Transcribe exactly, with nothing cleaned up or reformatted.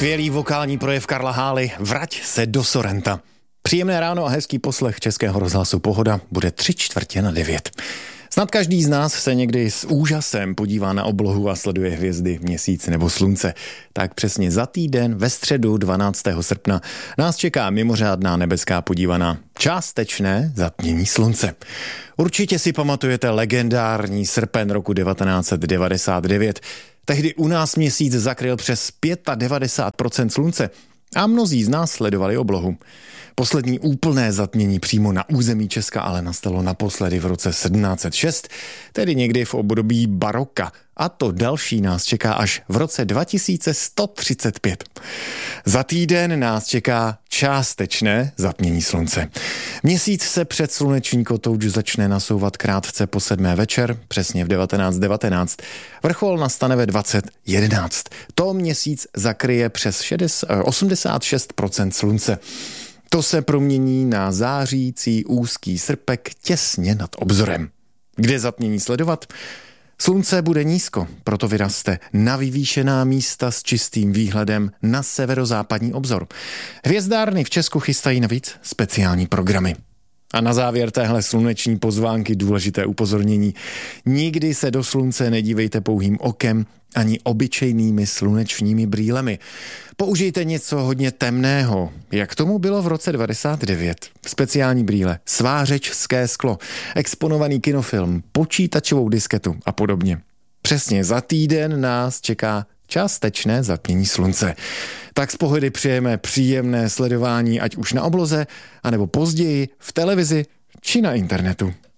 Skvělý vokální projev Karla Hály, Vrať se do Sorrenta. Příjemné ráno a hezký poslech Českého rozhlasu Pohoda, bude tři čtvrtě na devět. Snad každý z nás se někdy s úžasem podívá na oblohu a sleduje hvězdy, měsíc nebo slunce. Tak přesně za týden ve středu dvanáctého srpna nás čeká mimořádná nebeská podívaná, částečné zatmění slunce. Určitě si pamatujete legendární srpen roku devatenáct set devadesát devět. Tehdy u nás měsíc zakryl přes devadesát pět procent slunce a mnozí z nás sledovali oblohu. Poslední úplné zatmění přímo na území Česka ale nastalo naposledy v roce sedmnáct set šest, tedy někdy v období baroka. A to další nás čeká až v roce dva tisíce sto třicet pět. Za týden nás čeká částečné zatmění slunce. Měsíc se před sluneční kotouč začne nasouvat krátce po sedmé večer, přesně v devatenáct devatenáct. Vrchol nastane ve dvacet jedenáct. To měsíc zakryje přes osmdesát šest procent slunce. To se promění na zářící úzký srpek těsně nad obzorem. Kde zatmění sledovat? Slunce bude nízko, proto vyraste na vyvýšená místa s čistým výhledem na severozápadní obzor. Hvězdárny v Česku chystají navíc speciální programy. A na závěr téhle sluneční pozvánky důležité upozornění. Nikdy se do slunce nedívejte pouhým okem ani obyčejnými slunečními brýlemi. Použijte něco hodně temného, jak tomu bylo v roce devadesát devět. Speciální brýle, svářečské sklo, exponovaný kinofilm, počítačovou disketu a podobně. Přesně za týden nás čeká částečné zatmění slunce. Tak z Pohody přejeme příjemné sledování, ať už na obloze, anebo později v televizi či na internetu.